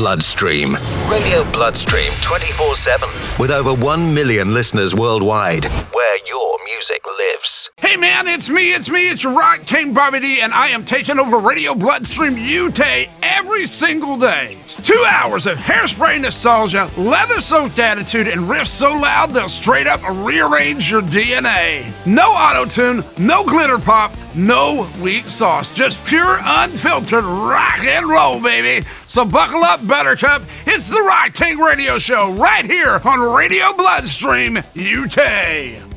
Bloodstream. Radio Bloodstream 24/7. With over 1 million listeners worldwide. Where your music lives. Hey man, it's me, it's your Rock King Bobby D, and I am taking over Radio Bloodstream UK every single day. It's 2 hours of hairspray nostalgia, leather-soaked attitude, and riffs so loud they'll straight up rearrange your DNA. No auto-tune, no glitter pop, no weak sauce, just pure unfiltered rock and roll, baby. So buckle up, Buttercup. It's the Rock King Radio Show right here on Radio Bloodstream UK.